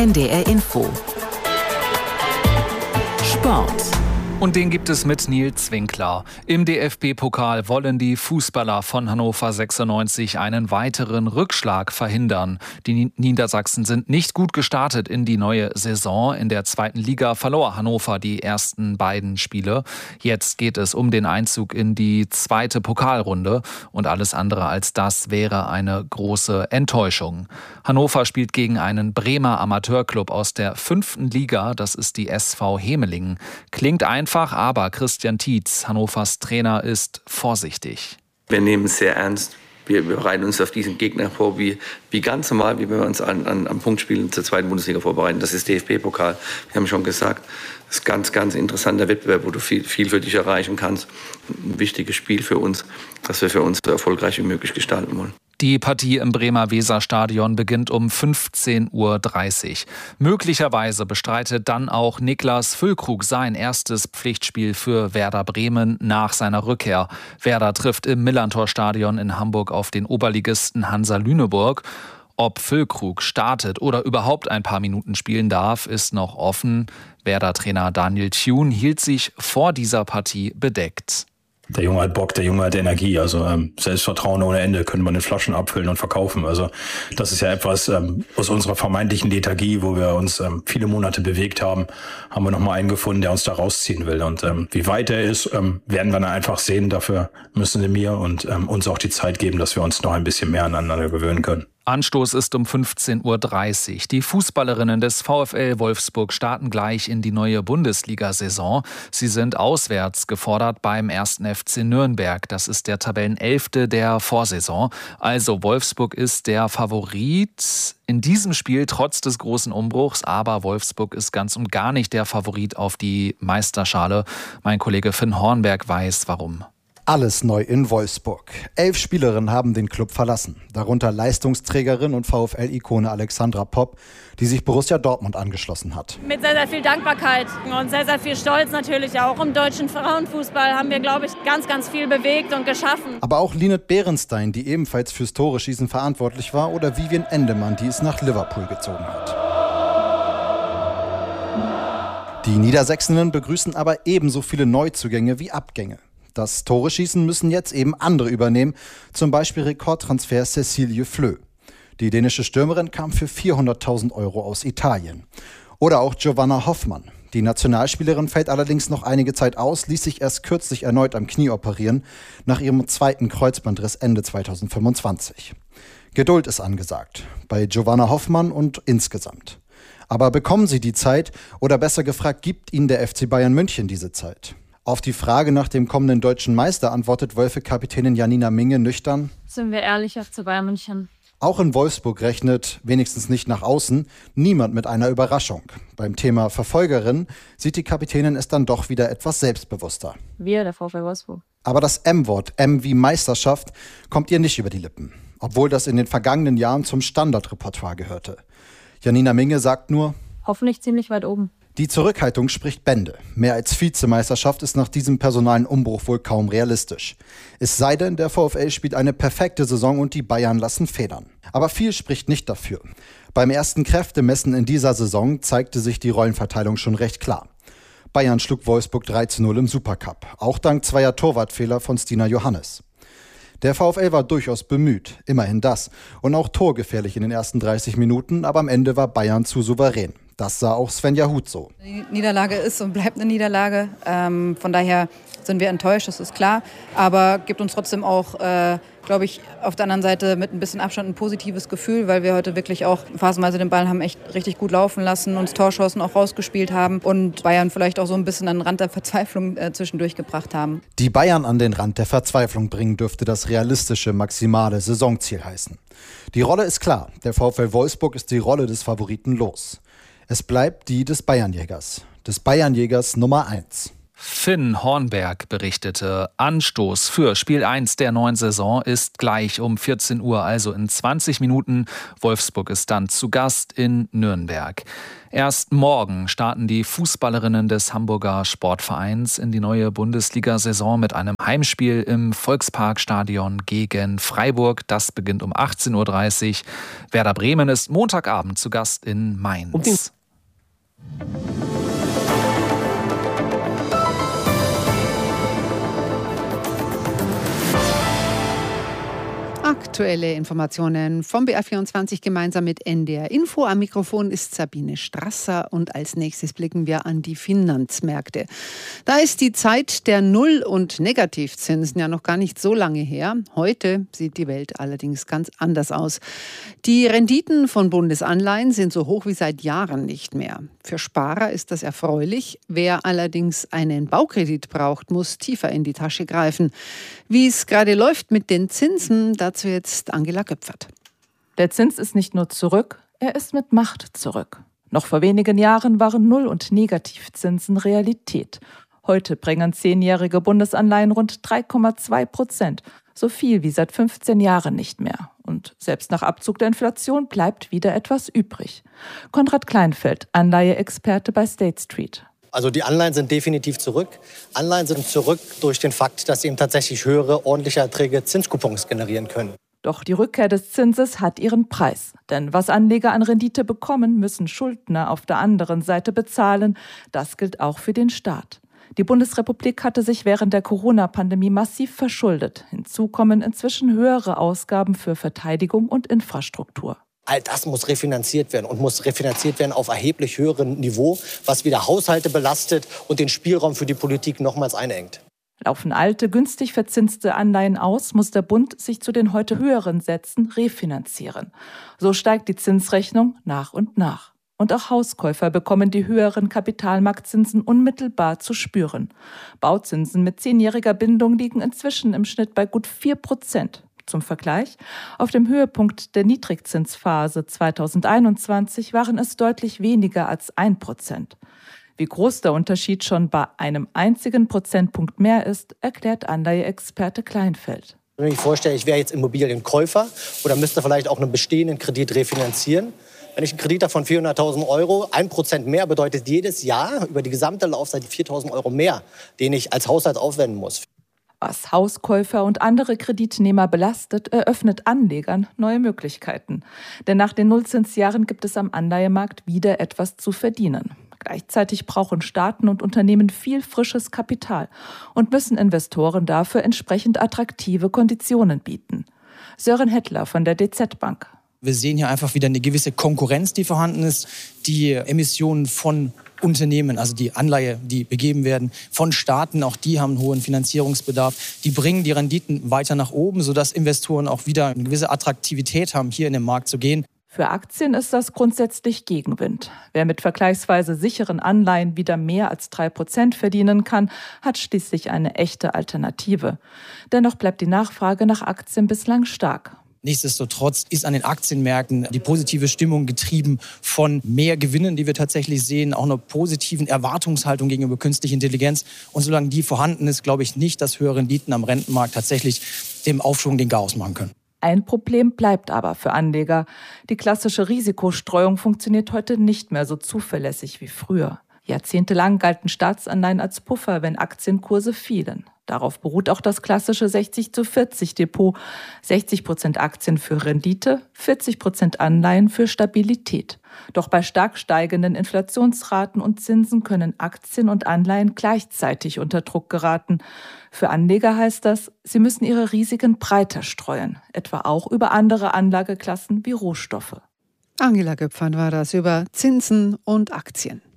NDR Info. Sport. Und den gibt es mit Nils Winkler. Im DFB-Pokal wollen die Fußballer von Hannover 96 einen weiteren Rückschlag verhindern. Die Niedersachsen sind nicht gut gestartet in die neue Saison. In der zweiten Liga verlor Hannover die ersten beiden Spiele. Jetzt geht es um den Einzug in die zweite Pokalrunde. Und alles andere als das wäre eine große Enttäuschung. Hannover spielt gegen einen Bremer Amateurclub aus der 5. Liga. Das ist die SV Hemelingen. Klingt einfach, aber Christian Tietz, Hannovers Trainer, ist vorsichtig. Wir nehmen es sehr ernst. Wir bereiten uns auf diesen Gegner vor, wie ganz normal, wie wir uns an Punktspielen zur zweiten Bundesliga vorbereiten. Das ist DFB-Pokal. Wir haben schon gesagt, das ist ein ganz interessanter Wettbewerb, wo du viel für dich erreichen kannst. Ein wichtiges Spiel für uns, das wir für uns so erfolgreich wie möglich gestalten wollen. Die Partie im Bremer Weserstadion beginnt um 15:30 Uhr. Möglicherweise bestreitet dann auch Niklas Füllkrug sein erstes Pflichtspiel für Werder Bremen nach seiner Rückkehr. Werder trifft im Millerntor-Stadion in Hamburg auf den Oberligisten Hansa Lüneburg. Ob Füllkrug startet oder überhaupt ein paar Minuten spielen darf, ist noch offen. Werder-Trainer Daniel Thune hielt sich vor dieser Partie bedeckt. Der Junge hat Bock, der Junge hat Energie, also Selbstvertrauen ohne Ende, können wir in Flaschen abfüllen und verkaufen. Also das ist ja etwas aus unserer vermeintlichen Lethargie, wo wir uns viele Monate bewegt haben wir nochmal einen gefunden, der uns da rausziehen will. Und wie weit er ist, werden wir dann einfach sehen. Dafür müssen sie mir und uns auch die Zeit geben, dass wir uns noch ein bisschen mehr aneinander gewöhnen können. Anstoß ist um 15:30 Uhr. Die Fußballerinnen des VfL Wolfsburg starten gleich in die neue Bundesliga-Saison. Sie sind auswärts gefordert beim 1. FC Nürnberg. Das ist der Tabellenelfte der Vorsaison. Also Wolfsburg ist der Favorit in diesem Spiel trotz des großen Umbruchs. Aber Wolfsburg ist ganz und gar nicht der Favorit auf die Meisterschale. Mein Kollege Finn Hornberg weiß, warum. Alles neu in Wolfsburg. 11 Spielerinnen haben den Club verlassen. Darunter Leistungsträgerin und VfL-Ikone Alexandra Popp, die sich Borussia Dortmund angeschlossen hat. Mit sehr viel Dankbarkeit und sehr viel Stolz natürlich auch. Im deutschen Frauenfußball haben wir, glaube ich, ganz viel bewegt und geschaffen. Aber auch Linette Beerenstein, die ebenfalls fürs Tore-Schießen verantwortlich war, oder Vivian Endemann, die es nach Liverpool gezogen hat. Die Niedersächsinnen begrüßen aber ebenso viele Neuzugänge wie Abgänge. Das Tore-Schießen müssen jetzt eben andere übernehmen, zum Beispiel Rekordtransfer Cecilie Flö. Die dänische Stürmerin kam für 400.000 € aus Italien. Oder auch Giovanna Hoffmann. Die Nationalspielerin fällt allerdings noch einige Zeit aus, ließ sich erst kürzlich erneut am Knie operieren, nach ihrem zweiten Kreuzbandriss Ende 2025. Geduld ist angesagt, bei Giovanna Hoffmann und insgesamt. Aber bekommen sie die Zeit, oder besser gefragt, gibt ihnen der FC Bayern München diese Zeit? Auf die Frage nach dem kommenden deutschen Meister antwortet Wölfe-Kapitänin Janina Minge nüchtern: Sind wir ehrlich, FC Bayern München. Auch in Wolfsburg rechnet, wenigstens nicht nach außen, niemand mit einer Überraschung. Beim Thema Verfolgerin sieht die Kapitänin es dann doch wieder etwas selbstbewusster. Wir, der VfL Wolfsburg. Aber das M-Wort, M wie Meisterschaft, kommt ihr nicht über die Lippen. Obwohl das in den vergangenen Jahren zum Standardrepertoire gehörte. Janina Minge sagt nur: Hoffentlich ziemlich weit oben. Die Zurückhaltung spricht Bände. Mehr als Vizemeisterschaft ist nach diesem personalen Umbruch wohl kaum realistisch. Es sei denn, der VfL spielt eine perfekte Saison und die Bayern lassen federn. Aber viel spricht nicht dafür. Beim ersten Kräftemessen in dieser Saison zeigte sich die Rollenverteilung schon recht klar. Bayern schlug Wolfsburg 3:0 im Supercup, auch dank zweier Torwartfehler von Stina Johannes. Der VfL war durchaus bemüht, immerhin das, und auch torgefährlich in den ersten 30 Minuten, aber am Ende war Bayern zu souverän. Das sah auch Svenja Huth so. Die Niederlage ist und bleibt eine Niederlage. Von daher sind wir enttäuscht, das ist klar. Aber gibt uns trotzdem auch, glaube ich, auf der anderen Seite mit ein bisschen Abstand ein positives Gefühl, weil wir heute wirklich auch phasenweise den Ball haben echt richtig gut laufen lassen, uns Torchancen auch rausgespielt haben und Bayern vielleicht auch so ein bisschen an den Rand der Verzweiflung zwischendurch gebracht haben. Die Bayern an den Rand der Verzweiflung bringen, dürfte das realistische, maximale Saisonziel heißen. Die Rolle ist klar. Der VfL Wolfsburg ist die Rolle des Favoriten los. Es bleibt die des Bayernjägers. Des Bayernjägers Nummer 1. Finn Hornberg berichtete, Anstoß für Spiel 1 der neuen Saison ist gleich um 14 Uhr, also in 20 Minuten. Wolfsburg ist dann zu Gast in Nürnberg. Erst morgen starten die Fußballerinnen des Hamburger Sportvereins in die neue Bundesliga-Saison mit einem Heimspiel im Volksparkstadion gegen Freiburg. Das beginnt um 18:30 Uhr. Werder Bremen ist Montagabend zu Gast in Mainz. Aktuelle Informationen vom BR24 gemeinsam mit NDR Info. Am Mikrofon ist Sabine Strasser und als nächstes blicken wir an die Finanzmärkte. Da ist die Zeit der Null- und Negativzinsen ja noch gar nicht so lange her. Heute sieht die Welt allerdings ganz anders aus. Die Renditen von Bundesanleihen sind so hoch wie seit Jahren nicht mehr. Für Sparer ist das erfreulich. Wer allerdings einen Baukredit braucht, muss tiefer in die Tasche greifen. Wie es gerade läuft mit den Zinsen, dazu jetzt Angela Göpfert. Der Zins ist nicht nur zurück, er ist mit Macht zurück. Noch vor wenigen Jahren waren Null- und Negativzinsen Realität. Heute bringen 10-jährige Bundesanleihen rund 3,2%. So viel wie seit 15 Jahren nicht mehr. Und selbst nach Abzug der Inflation bleibt wieder etwas übrig. Konrad Kleinfeld, Anleiheexperte bei State Street. Also die Anleihen sind definitiv zurück. Anleihen sind zurück durch den Fakt, dass sie eben tatsächlich höhere, ordentliche Erträge Zinskupons generieren können. Doch die Rückkehr des Zinses hat ihren Preis. Denn was Anleger an Rendite bekommen, müssen Schuldner auf der anderen Seite bezahlen. Das gilt auch für den Staat. Die Bundesrepublik hatte sich während der Corona-Pandemie massiv verschuldet. Hinzu kommen inzwischen höhere Ausgaben für Verteidigung und Infrastruktur. All das muss refinanziert werden und muss refinanziert werden auf erheblich höherem Niveau, was wieder Haushalte belastet und den Spielraum für die Politik nochmals einengt. Laufen alte, günstig verzinste Anleihen aus, muss der Bund sich zu den heute höheren Sätzen refinanzieren. So steigt die Zinsrechnung nach und nach. Und auch Hauskäufer bekommen die höheren Kapitalmarktzinsen unmittelbar zu spüren. Bauzinsen mit 10-jähriger Bindung liegen inzwischen im Schnitt bei gut 4%. Zum Vergleich, auf dem Höhepunkt der Niedrigzinsphase 2021 waren es deutlich weniger als 1%. Wie groß der Unterschied schon bei einem einzigen Prozentpunkt mehr ist, erklärt Anleiheexperte Kleinfeld. Wenn ich mir vorstelle, ich wäre jetzt Immobilienkäufer oder müsste vielleicht auch einen bestehenden Kredit refinanzieren. Wenn ich einen Kredit habe von 400.000 Euro, 1% mehr bedeutet jedes Jahr über die gesamte Laufzeit 4.000 Euro mehr, den ich als Haushalt aufwenden muss. Was Hauskäufer und andere Kreditnehmer belastet, eröffnet Anlegern neue Möglichkeiten. Denn nach den Nullzinsjahren gibt es am Anleihemarkt wieder etwas zu verdienen. Gleichzeitig brauchen Staaten und Unternehmen viel frisches Kapital und müssen Investoren dafür entsprechend attraktive Konditionen bieten. Sören Hettler von der DZ Bank. Wir sehen hier einfach wieder eine gewisse Konkurrenz, die vorhanden ist. Die Emissionen von Unternehmen, also die Anleihe, die begeben werden, von Staaten, auch die haben einen hohen Finanzierungsbedarf. Die bringen die Renditen weiter nach oben, sodass Investoren auch wieder eine gewisse Attraktivität haben, hier in den Markt zu gehen. Für Aktien ist das grundsätzlich Gegenwind. Wer mit vergleichsweise sicheren Anleihen wieder mehr als 3% verdienen kann, hat schließlich eine echte Alternative. Dennoch bleibt die Nachfrage nach Aktien bislang stark. Nichtsdestotrotz ist an den Aktienmärkten die positive Stimmung getrieben von mehr Gewinnen, die wir tatsächlich sehen, auch einer positiven Erwartungshaltung gegenüber künstlicher Intelligenz. Und solange die vorhanden ist, glaube ich nicht, dass höhere Renditen am Rentenmarkt tatsächlich dem Aufschwung den Garaus machen können. Ein Problem bleibt aber für Anleger. Die klassische Risikostreuung funktioniert heute nicht mehr so zuverlässig wie früher. Jahrzehntelang galten Staatsanleihen als Puffer, wenn Aktienkurse fielen. Darauf beruht auch das klassische 60-zu-40-Depot. 60% Aktien für Rendite, 40% Anleihen für Stabilität. Doch bei stark steigenden Inflationsraten und Zinsen können Aktien und Anleihen gleichzeitig unter Druck geraten. Für Anleger heißt das, sie müssen ihre Risiken breiter streuen, etwa auch über andere Anlageklassen wie Rohstoffe. Angela Göpfert war das über Zinsen und Aktien.